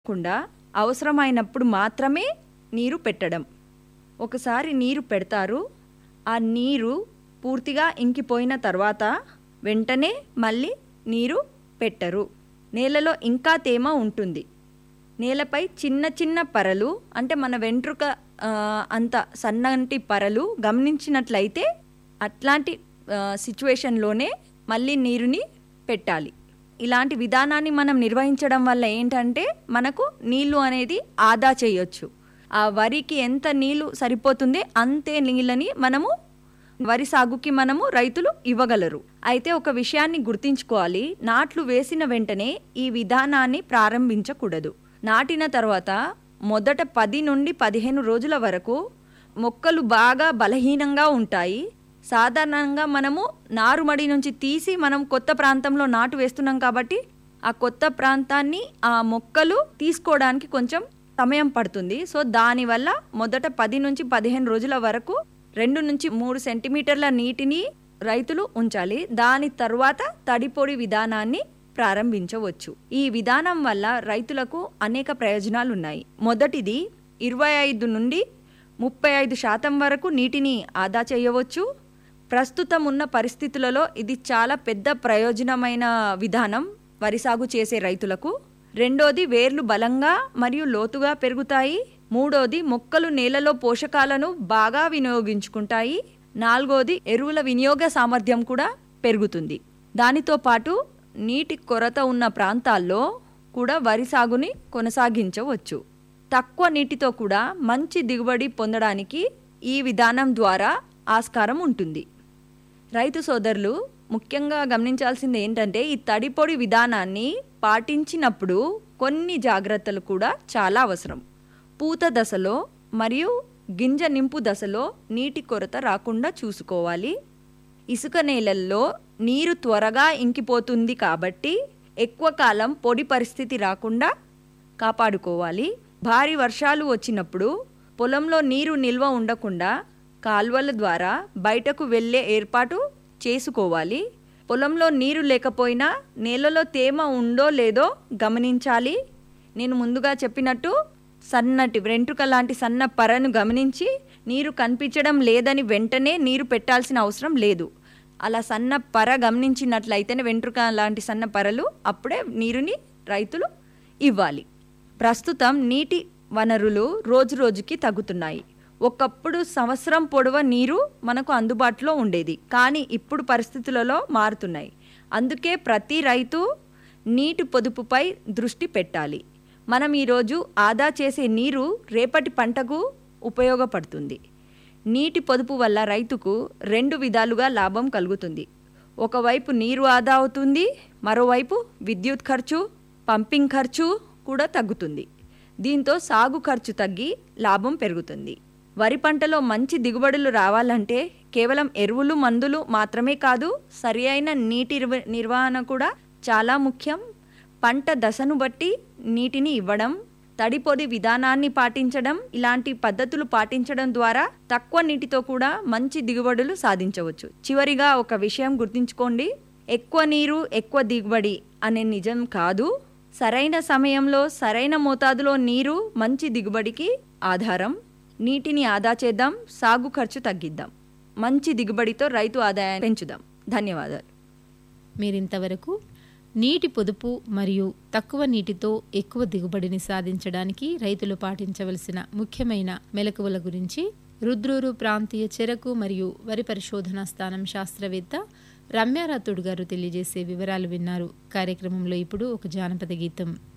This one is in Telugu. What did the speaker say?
కుండా అవసరమైనప్పుడు మాత్రమే నీరు పెట్టడం. ఒకసారి నీరు పెడతారు. ఆ నీరు పూర్తిగా ఇంకిపోయిన తర్వాత వెంటనే మళ్ళీ నీరు పెట్టరు. నేలలో ఇంకా తేమ ఉంటుంది. నేలపై చిన్న చిన్న పరలు అంటే మన వెంట్రుక అంత సన్నటి పరలు గమనించినట్లయితే అట్లాంటి సిచ్యువేషన్లోనే మళ్ళీ నీరుని పెట్టాలి. ఇలాంటి విధానాన్ని మనం నిర్వహించడం వల్ల ఏంటంటే మనకు నీళ్లు అనేది ఆదా చేయొచ్చు. ఆ వరికి ఎంత నీళ్లు సరిపోతుందో అంతే నీళ్ళని మనము వరి సాగుకి రైతులు ఇవ్వగలరు. అయితే ఒక విషయాన్ని గుర్తుంచుకోవాలి, నాట్లు వేసిన వెంటనే ఈ విధానాన్ని ప్రారంభించకూడదు. నాటిన తర్వాత మొదట 10 నుండి 15 రోజుల వరకు మొక్కలు బాగా బలహీనంగా ఉంటాయి. సాధారణంగా మనము నారుమడి నుంచి తీసి మనం కొత్త ప్రాంతంలో నాటు వేస్తున్నాం కాబట్టి ఆ కొత్త ప్రాంతాన్ని ఆ మొక్కలు తీసుకోవడానికి కొంచెం సమయం పడుతుంది. సో దానివల్ల మొదట 10 నుంచి 15 రోజుల వరకు 2 నుంచి 3 సెంటీమీటర్ల నీటిని రైతులు ఉంచాలి. దాని తర్వాత తడిపొడి విధానాన్ని ప్రారంభించవచ్చు. ఈ విధానం వల్ల రైతులకు అనేక ప్రయోజనాలు ఉన్నాయి. మొదటిది 25 నుండి 35% వరకు నీటిని ఆదా చేయవచ్చు. ప్రస్తుతం ఉన్న పరిస్థితులలో ఇది చాలా పెద్ద ప్రయోజనమైన విధానం వరి సాగు చేసే రైతులకు. రెండోది, వేర్లు బలంగా మరియు లోతుగా పెరుగుతాయి. మూడోది, మొక్కలు నేలలో పోషకాలను బాగా వినియోగించుకుంటాయి. నాలుగోది, ఎరువుల వినియోగ సామర్థ్యం కూడా పెరుగుతుంది. దానితో పాటు నీటి కొరత ఉన్న ప్రాంతాల్లో కూడా వరి సాగుని కొనసాగించవచ్చు. తక్కువ నీటితో కూడా మంచి దిగుబడి పొందడానికి ఈ విధానం ద్వారా ఆస్కారం ఉంటుంది. రైతు సోదరులు ముఖ్యంగా గమనించాల్సింది ఏంటంటే ఈ తడిపొడి విధానాన్ని పాటించినప్పుడు కొన్ని జాగ్రత్తలు కూడా చాలా అవసరం. పూత దశలో మరియు గింజ నింపు దశలో నీటి కొరత రాకుండా చూసుకోవాలి. ఇసుక నేలల్లో నీరు త్వరగా ఇంకిపోతుంది కాబట్టి ఎక్కువ కాలం పొడి పరిస్థితి రాకుండా కాపాడుకోవాలి. భారీ వర్షాలు వచ్చినప్పుడు పొలంలో నీరు నిల్వ ఉండకుండా కాల్వల ద్వారా బయటకు వెళ్ళే ఏర్పాటు చేసుకోవాలి. పొలంలో నీరు లేకపోయినా నేలలో తేమ ఉందో లేదో గమనించాలి. నేను ముందుగా చెప్పినట్టు సన్నటి వెంట్రుక లాంటి సన్న పరను గమనించి నీరు కనిపించడం లేదని వెంటనే నీరు పెట్టాల్సిన అవసరం లేదు. అలా సన్న పర గమనించినట్లయితేనే వెంట్రుక లాంటి సన్న పరలు అప్పుడే నీరుని రైతులు ఇవ్వాలి. ప్రస్తుతం నీటి వనరులు రోజు రోజుకి తగ్గుతున్నాయి. ఒకప్పుడు సంవత్సరం పొడవ నీరు మనకు అందుబాటులో ఉండేది, కానీ ఇప్పుడు పరిస్థితులలో మారుతున్నాయి. అందుకే ప్రతి రైతు నీటి పొదుపుపై దృష్టి పెట్టాలి. మనం ఈరోజు ఆదా చేసే నీరు రేపటి పంటకు ఉపయోగపడుతుంది. నీటి పొదుపు వల్ల రైతుకు 2 విధాలుగా లాభం కలుగుతుంది. ఒకవైపు నీరు ఆదా అవుతుంది, మరోవైపు విద్యుత్ ఖర్చు, పంపింగ్ ఖర్చు కూడా తగ్గుతుంది. దీంతో సాగు ఖర్చు తగ్గి లాభం పెరుగుతుంది. వరి పంటలో మంచి దిగుబడులు రావాలంటే కేవలం ఎరువులు మందులు మాత్రమే కాదు, సరి అయిన నీటి నిర్వహణ కూడా చాలా ముఖ్యం. పంట దశను బట్టి నీటిని ఇవ్వడం, తడిపొడి విధానాన్ని పాటించడం, ఇలాంటి పద్ధతులు పాటించడం ద్వారా తక్కువ నీటితో కూడా మంచి దిగుబడులు సాధించవచ్చు. చివరిగా ఒక విషయం గుర్తుంచుకోండి, ఎక్కువ నీరు ఎక్కువ దిగుబడి అనే నిజం కాదు. సరైన సమయంలో సరైన మోతాదులో నీరు మంచి దిగుబడికి ఆధారం. నీటిని ఆదా చేద్దాం, సాగు ఖర్చు తగ్గిద్దాం, మంచి దిగుబడితో రైతు ఆదాయాన్ని పెంచుదాం. ధన్యవాదాలు. మీరింతవరకు నీటి పొదుపు మరియు తక్కువ నీటితో ఎక్కువ దిగుబడిని సాధించడానికి రైతులు పాటించవలసిన ముఖ్యమైన మెలకువల గురించి రుద్రూరు ప్రాంతీయ చెరకు మరియు వరి పరిశోధనా స్థానం శాస్త్రవేత్త రమ్యారాథోడ్ గారు తెలియజేసే వివరాలు విన్నారు. కార్యక్రమంలో ఇప్పుడు ఒక జానపద గీతం.